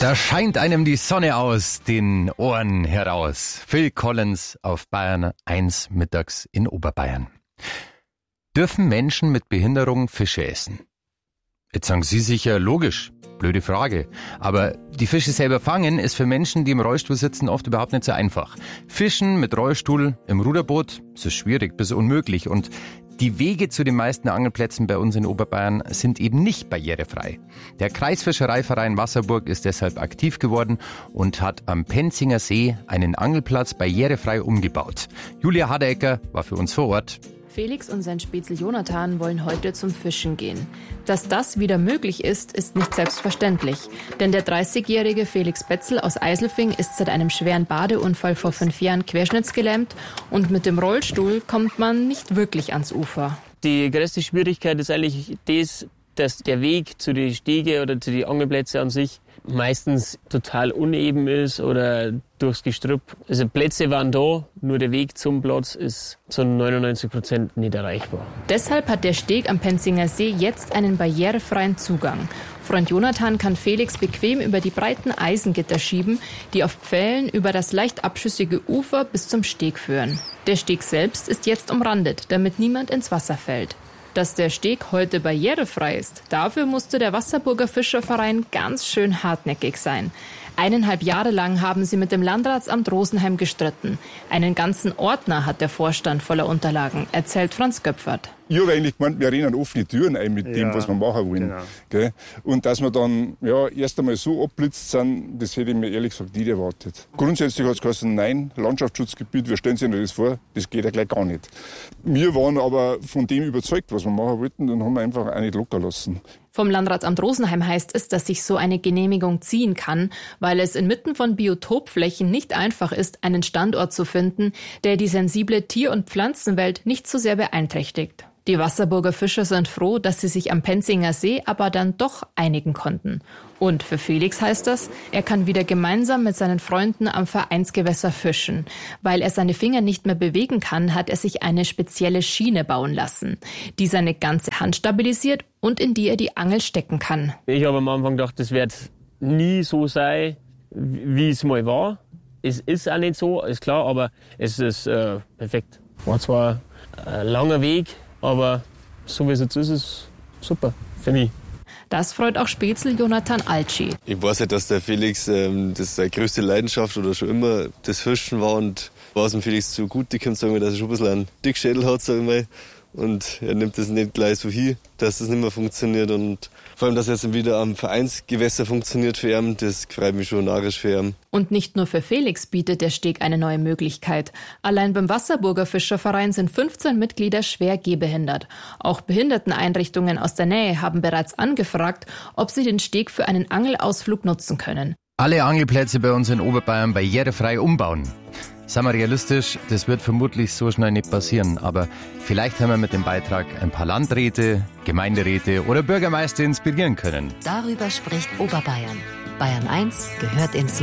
Da scheint einem die Sonne aus den Ohren heraus. Phil Collins auf Bayern 1 mittags in Oberbayern. Dürfen Menschen mit Behinderung Fische essen? Jetzt sagen Sie sicher, logisch, blöde Frage. Aber die Fische selber fangen ist für Menschen, die im Rollstuhl sitzen, oft überhaupt nicht so einfach. Fischen mit Rollstuhl im Ruderboot, das ist schwierig bis unmöglich. Und die Wege zu den meisten Angelplätzen bei uns in Oberbayern sind eben nicht barrierefrei. Der Kreisfischereiverein Wasserburg ist deshalb aktiv geworden und hat am Penzinger See einen Angelplatz barrierefrei umgebaut. Julia Hadecker war für uns vor Ort. Felix und sein Spätzle Jonathan wollen heute zum Fischen gehen. Dass das wieder möglich ist, ist nicht selbstverständlich. Denn der 30-jährige Felix Betzel aus Eiselfing ist seit einem schweren Badeunfall vor 5 Jahren querschnittsgelähmt und mit dem Rollstuhl kommt man nicht wirklich ans Ufer. Die größte Schwierigkeit ist eigentlich das, dass der Weg zu den Stege oder zu den Angelplätzen an sich meistens total uneben ist oder durchs Gestrüpp. Also Plätze waren da, nur der Weg zum Platz ist zu 99% nicht erreichbar. Deshalb hat der Steg am Penzinger See jetzt einen barrierefreien Zugang. Freund Jonathan kann Felix bequem über die breiten Eisengitter schieben, die auf Pfählen über das leicht abschüssige Ufer bis zum Steg führen. Der Steg selbst ist jetzt umrandet, damit niemand ins Wasser fällt. Dass der Steg heute barrierefrei ist, dafür musste der Wasserburger Fischerverein ganz schön hartnäckig sein. 1,5 Jahre lang haben sie mit dem Landratsamt Rosenheim gestritten. Einen ganzen Ordner hat der Vorstand voller Unterlagen, erzählt Franz Göpfert. Ich habe eigentlich gemeint, wir rennen offene Türen ein mit dem, was wir machen wollen. Genau. Gell? Und dass wir dann erst einmal so abblitzt sind, das hätte ich mir ehrlich gesagt nicht erwartet. Grundsätzlich hat es geheißen, nein, Landschaftsschutzgebiet, wir stellen sich das vor, das geht ja gleich gar nicht. Wir waren aber von dem überzeugt, was wir machen wollten, und haben einfach auch nicht locker lassen. Vom Landratsamt Rosenheim heißt es, dass sich so eine Genehmigung ziehen kann, weil es inmitten von Biotopflächen nicht einfach ist, einen Standort zu finden, der die sensible Tier- und Pflanzenwelt nicht so sehr beeinträchtigt. Die Wasserburger Fischer sind froh, dass sie sich am Penzinger See aber dann doch einigen konnten. Und für Felix heißt das, er kann wieder gemeinsam mit seinen Freunden am Vereinsgewässer fischen. Weil er seine Finger nicht mehr bewegen kann, hat er sich eine spezielle Schiene bauen lassen, die seine ganze Hand stabilisiert und in die er die Angel stecken kann. Ich habe am Anfang gedacht, das wird nie so sein, wie es mal war. Es ist auch nicht so, ist klar, aber es ist perfekt. War zwar ein langer Weg, aber so wie es jetzt ist, ist es super für mich. Das freut auch Spätzle Jonathan Altschi. Ich weiß ja, dass der Felix das seine größte Leidenschaft oder schon immer das Fischen war, und was dem Felix zugute kommt, sagen wir, dass er schon ein bisschen einen Dickschädel hat, sagen wir. Und er nimmt das nicht gleich so hin, dass das nicht mehr funktioniert. Und vor allem, dass er jetzt wieder am Vereinsgewässer funktioniert für ihn, das freut mich schon narrisch für ihn. Und nicht nur für Felix bietet der Steg eine neue Möglichkeit. Allein beim Wasserburger Fischerverein sind 15 Mitglieder schwer gehbehindert. Auch Behinderteneinrichtungen aus der Nähe haben bereits angefragt, ob sie den Steg für einen Angelausflug nutzen können. Alle Angelplätze bei uns in Oberbayern barrierefrei umbauen. Seien wir realistisch, das wird vermutlich so schnell nicht passieren, aber vielleicht haben wir mit dem Beitrag ein paar Landräte, Gemeinderäte oder Bürgermeister inspirieren können. Darüber spricht Oberbayern. Bayern 1 gehört ins